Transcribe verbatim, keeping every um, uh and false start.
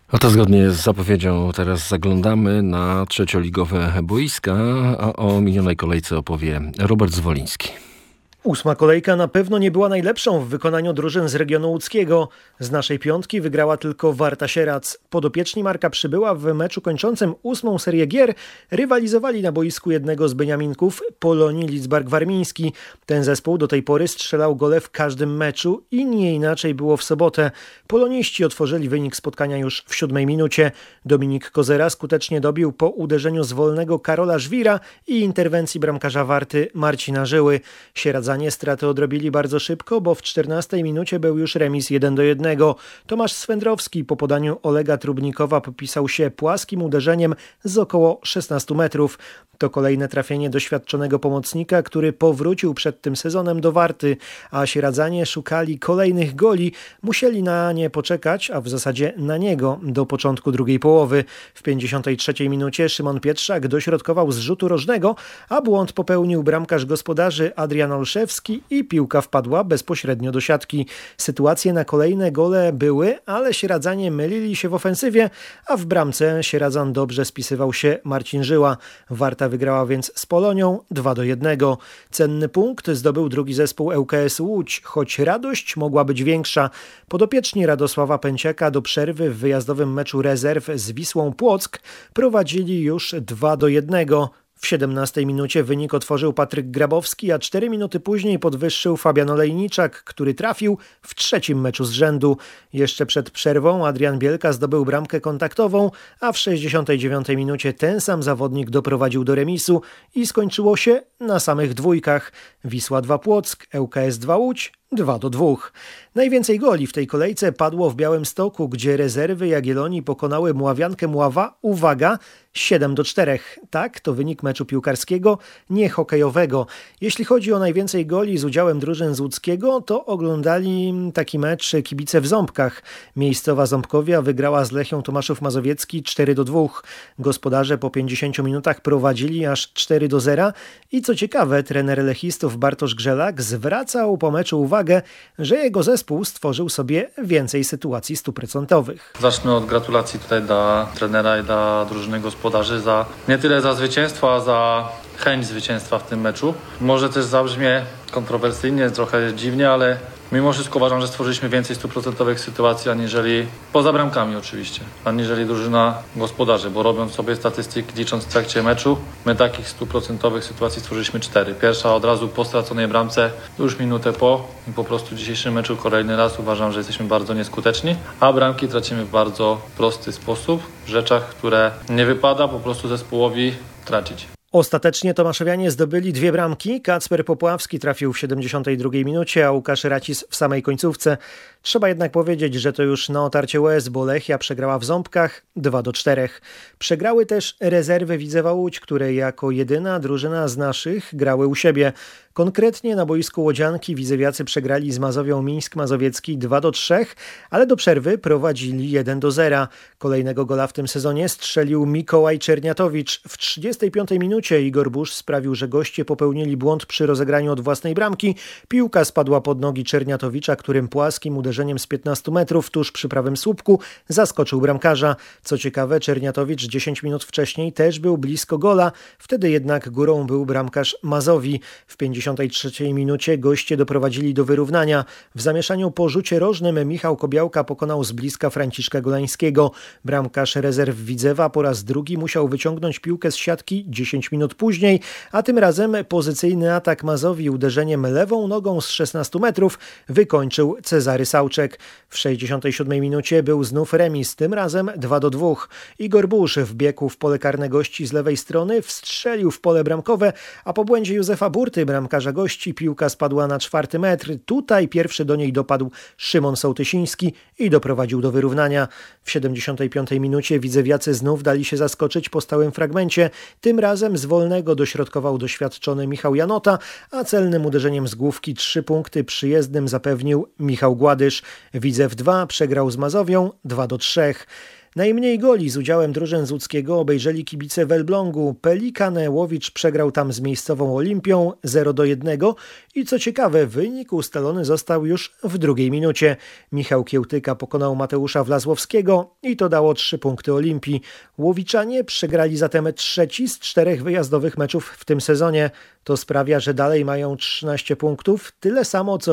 Oto zgodnie z zapowiedzią teraz zaglądamy na trzecioligowe boiska, a o minionej kolejce opowie Robert Zwoliński. Ósma kolejka na pewno nie była najlepszą w wykonaniu drużyn z regionu łódzkiego. Z naszej piątki wygrała tylko Warta Sierac. Podopieczni Marka Przybyła w meczu kończącym ósmą serię gier rywalizowali na boisku jednego z beniaminków Polonii Lidzbark Warmiński. Ten zespół do tej pory strzelał gole w każdym meczu i nie inaczej było w sobotę. Poloniści otworzyli wynik spotkania już w siódmej minucie. Dominik Kozera skutecznie dobił po uderzeniu z wolnego Karola Żwira i interwencji bramkarza Warty Marcina Żyły. Sieradzanie straty odrobili bardzo szybko, bo w czternastej minucie był już remis jeden do jednego. Tomasz Swędrowski po podaniu Olega Trubnikowa popisał się płaskim uderzeniem z około szesnastu metrów. To kolejne trafienie doświadczonego pomocnika, który powrócił przed tym sezonem do Warty, a Sieradzanie szukali kolejnych goli. Musieli na nie poczekać, a w zasadzie na niego do początku drugiej połowy. W pięćdziesiątej trzeciej minucie Szymon Pietrzak dośrodkował z rzutu rożnego, a błąd popełnił bramkarz gospodarzy Adrian Olszewski i piłka wpadła bezpośrednio do siatki. Sytuacje na kolejne gole były, ale Sieradzanie mylili się w ofensywie, a w bramce Sieradzan dobrze spisywał się Marcin Żyła. Warta wygrała więc z Polonią dwa do jednego. Cenny punkt zdobył drugi zespół L K S Łódź, choć radość mogła być większa. Podopieczni Radosława Pęciaka do przerwy w wyjazdowym meczu rezerw z Wisłą Płock prowadzili już dwa do jednego. W siedemnastej minucie wynik otworzył Patryk Grabowski, a cztery minuty później podwyższył Fabian Olejniczak, który trafił w trzecim meczu z rzędu. Jeszcze przed przerwą Adrian Bielka zdobył bramkę kontaktową, a w sześćdziesiątej dziewiątej minucie ten sam zawodnik doprowadził do remisu i skończyło się na samych dwójkach. Wisła dwa Płock, L K S dwa Łódź dwa do dwóch. Najwięcej goli w tej kolejce padło w Białymstoku, gdzie rezerwy Jagiellonii pokonały Mławiankę Mława, uwaga, siedem do czterech. Tak, to wynik meczu piłkarskiego, nie hokejowego. Jeśli chodzi o najwięcej goli z udziałem drużyn z łódzkiego, to oglądali taki mecz kibice w Ząbkach. Miejscowa Ząbkowia wygrała z Lechią Tomaszów Mazowiecki cztery do dwóch. Gospodarze po pięćdziesięciu minutach prowadzili aż cztery do zera i co ciekawe, trener lechistów Bartosz Grzelak zwracał po meczu uwagę, że jego zespół stworzył sobie więcej sytuacji stuprocentowych. Zacznę od gratulacji tutaj dla trenera i dla drużyny gospodarzy za nie tyle za zwycięstwo, a za chęć zwycięstwa w tym meczu. Może też zabrzmie kontrowersyjnie, trochę dziwnie, ale mimo wszystko uważam, że stworzyliśmy więcej stuprocentowych sytuacji, aniżeli, poza bramkami oczywiście, aniżeli drużyna gospodarzy, bo robiąc sobie statystyki, licząc w trakcie meczu, my takich stuprocentowych sytuacji stworzyliśmy cztery. Pierwsza od razu po straconej bramce, już minutę po i po prostu w dzisiejszym meczu kolejny raz uważam, że jesteśmy bardzo nieskuteczni, a bramki tracimy w bardzo prosty sposób, w rzeczach, które nie wypada po prostu zespołowi tracić. Ostatecznie Tomaszowianie zdobyli dwie bramki. Kacper Popławski trafił w siedemdziesiątej drugiej minucie, a Łukasz Racis w samej końcówce. Trzeba jednak powiedzieć, że to już na otarcie łez, bo Lechia przegrała w Ząbkach dwa do czterech. Przegrały też rezerwy Widzewa Łódź, które jako jedyna drużyna z naszych grały u siebie. Konkretnie na boisku Łodzianki widzewiacy przegrali z Mazowią Mińsk Mazowiecki dwa do trzech, ale do przerwy prowadzili jeden do zera. Kolejnego gola w tym sezonie strzelił Mikołaj Czerniatowicz. W trzydziestej piątej minucie Igor Busz sprawił, że goście popełnili błąd przy rozegraniu od własnej bramki. Piłka spadła pod nogi Czerniatowicza, którym płaskim uderzeniem z piętnastu metrów tuż przy prawym słupku zaskoczył bramkarza. Co ciekawe, Czerniatowicz dziesięć minut wcześniej też był blisko gola, wtedy jednak górą był bramkarz Mazowi. W pięćdziesiątej trzeciej minucie goście doprowadzili do wyrównania. W zamieszaniu po rzucie rożnym Michał Kobiałka pokonał z bliska Franciszka Golańskiego. Bramkarz rezerw Widzewa po raz drugi musiał wyciągnąć piłkę z siatki dziesięć minut później, a tym razem pozycyjny atak Mazowi uderzeniem lewą nogą z szesnastu metrów wykończył Cezary Sałczek. W sześćdziesiątej siódmej minucie był znów remis, tym razem dwa do dwóch. Igor Busz wbiegł w pole karne gości z lewej strony, wstrzelił w pole bramkowe, a po błędzie Józefa Burty, bramkarza gości, piłka spadła na czwarty metr. Tutaj pierwszy do niej dopadł Szymon Sołtysiński i doprowadził do wyrównania. W siedemdziesiątej piątej minucie widzewiacy znów dali się zaskoczyć po stałym fragmencie. Tym razem z wolnego dośrodkował doświadczony Michał Janota, a celnym uderzeniem z główki trzy punkty przyjezdnym zapewnił Michał Gładysz. Widzew dwa przegrał z Mazowią dwa do trzech. Najmniej goli z udziałem drużyn z łódzkiego obejrzeli kibice w Elblągu. Pelikan Łowicz przegrał tam z miejscową Olimpią zero do jednego i co ciekawe, wynik ustalony został już w drugiej minucie. Michał Kiełtyka pokonał Mateusza Wlazłowskiego i to dało trzy punkty Olimpii. Łowiczanie przegrali zatem trzeci z czterech wyjazdowych meczów w tym sezonie. To sprawia, że dalej mają trzynaście punktów, tyle samo co